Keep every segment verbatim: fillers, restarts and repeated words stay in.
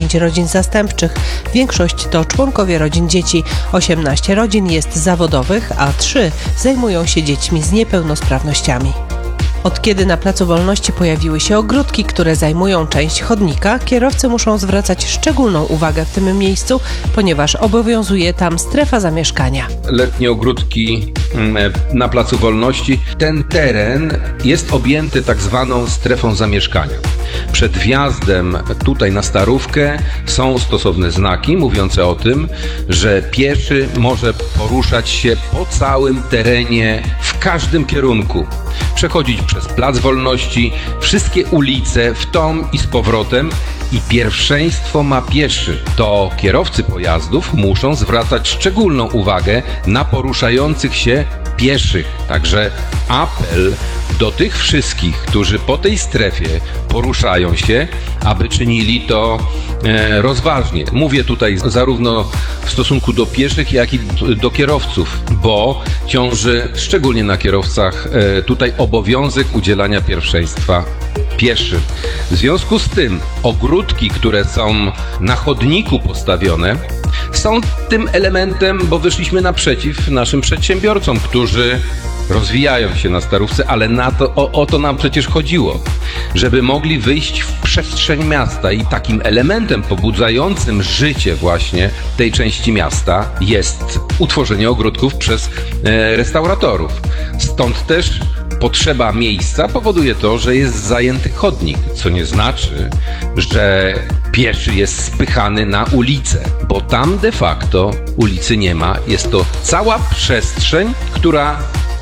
pięć rodzin zastępczych. Większość to członkowie rodzin dzieci. osiemnaście rodzin jest zawodowych, a trzy zajmują się dziećmi z niepełnosprawnościami. Od kiedy na Placu Wolności pojawiły się ogródki, które zajmują część chodnika, kierowcy muszą zwracać szczególną uwagę w tym miejscu, ponieważ obowiązuje tam strefa zamieszkania. Letnie ogródki na Placu Wolności. Ten teren jest objęty tak zwaną strefą zamieszkania. Przed wjazdem tutaj na Starówkę są stosowne znaki mówiące o tym, że pieszy może poruszać się po całym terenie w każdym kierunku. Przechodzić przez Plac Wolności, wszystkie ulice w tom i z powrotem i pierwszeństwo ma pieszy. To kierowcy pojazdów muszą zwracać szczególną uwagę na poruszających się pieszych. Także apel do tych wszystkich, którzy po tej strefie poruszają się, aby czynili to e, rozważnie. Mówię tutaj zarówno w stosunku do pieszych, jak i do kierowców, bo ciąży szczególnie na kierowcach e, tutaj obowiązek udzielania pierwszeństwa pieszym. W związku z tym ogródki, które są na chodniku postawione, są tym elementem, bo wyszliśmy naprzeciw naszym przedsiębiorcom, którzy rozwijają się na Starówce, ale na to, o, o to nam przecież chodziło, żeby mogli wyjść w przestrzeń miasta i takim elementem pobudzającym życie właśnie tej części miasta jest utworzenie ogródków przez e, restauratorów. Stąd też potrzeba miejsca powoduje to, że jest zajęty chodnik, co nie znaczy, że pieszy jest spychany na ulicę, bo tam de facto ulicy nie ma. Jest to cała przestrzeń, która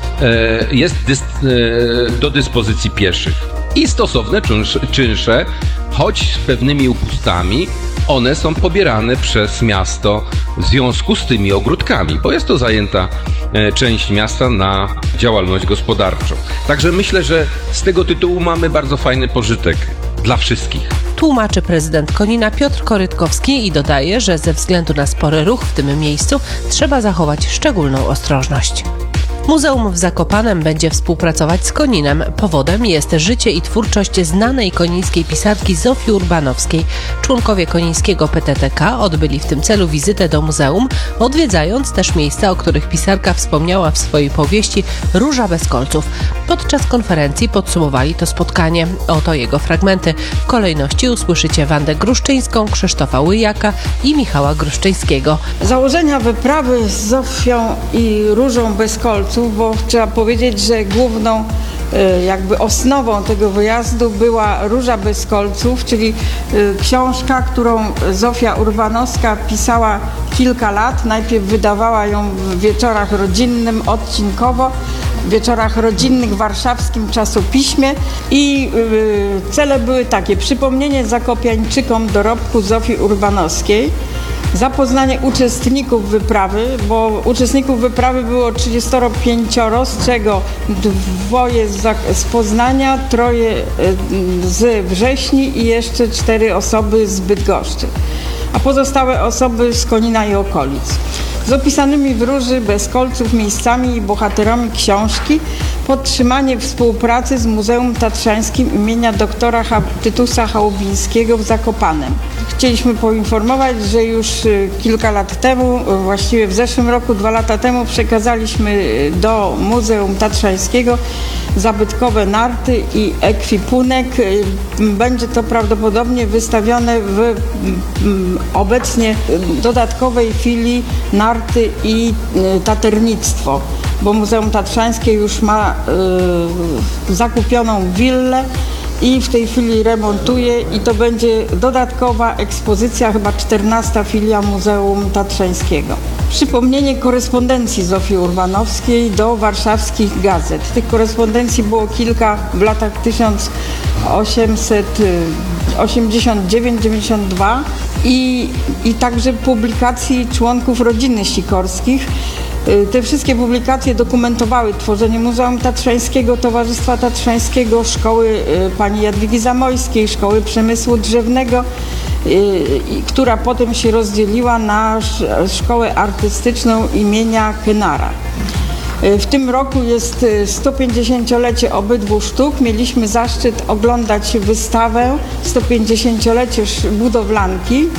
e, jest dys, e, do dyspozycji pieszych. I stosowne czynsze, czynsze, choć z pewnymi upustami, one są pobierane przez miasto w związku z tymi ogródkami, bo jest to zajęta e, część miasta na działalność gospodarczą. Także myślę, że z tego tytułu mamy bardzo fajny pożytek dla wszystkich. Tłumaczy prezydent Konina Piotr Korytkowski i dodaje, że ze względu na spory ruch w tym miejscu trzeba zachować szczególną ostrożność. Muzeum w Zakopanem będzie współpracować z Koninem. Powodem jest życie i twórczość znanej konińskiej pisarki Zofii Urbanowskiej. Członkowie konińskiego P T T K odbyli w tym celu wizytę do muzeum, odwiedzając też miejsca, o których pisarka wspomniała w swojej powieści Róża bez kolców. Podczas konferencji podsumowali to spotkanie. Oto jego fragmenty. W kolejności usłyszycie Wandę Gruszczyńską, Krzysztofa Łyjaka i Michała Gruszczyńskiego. Założenia wyprawy z Zofią i Różą bez kolców, bo trzeba powiedzieć, że główną jakby osnową tego wyjazdu była Róża bez kolców, czyli książka, którą Zofia Urbanowska pisała kilka lat. Najpierw wydawała ją w wieczorach rodzinnym, odcinkowo, w wieczorach rodzinnych w warszawskim czasopiśmie i cele były takie: przypomnienie zakopiańczykom dorobku Zofii Urbanowskiej, zapoznanie uczestników wyprawy, bo uczestników wyprawy było trzydziestu pięciu, z czego dwoje z, z Poznania, troje z Wrześni i jeszcze cztery osoby z Bydgoszczy, a pozostałe osoby z Konina i okolic. Z opisanymi w Róży bez kolców miejscami i bohaterami książki podtrzymanie współpracy z Muzeum Tatrzańskim imienia doktora Tytusa Chałubińskiego w Zakopanem. Chcieliśmy poinformować, że już kilka lat temu, właściwie w zeszłym roku, dwa lata temu, przekazaliśmy do Muzeum Tatrzańskiego zabytkowe narty i ekwipunek. Będzie to prawdopodobnie wystawione w obecnie dodatkowej filii narty i taternictwo, bo Muzeum Tatrzańskie już ma y, zakupioną willę i w tej chwili remontuje i to będzie dodatkowa ekspozycja, chyba czternasta filia Muzeum Tatrzańskiego. Przypomnienie korespondencji Zofii Urbanowskiej do warszawskich gazet. Tych korespondencji było kilka w latach tysiąc osiemset osiemdziesiąt dziewięć dziewięćdziesiąt dwa i, i także publikacji członków rodziny Sikorskich. Te wszystkie publikacje dokumentowały tworzenie Muzeum Tatrzańskiego, Towarzystwa Tatrzańskiego, Szkoły pani Jadwigi Zamojskiej, Szkoły Przemysłu Drzewnego, która potem się rozdzieliła na Szkołę Artystyczną imienia Kynara. W tym roku jest sto pięćdziesięciolecie obydwu sztuk. Mieliśmy zaszczyt oglądać wystawę sto pięćdziesięciolecie budowlanki.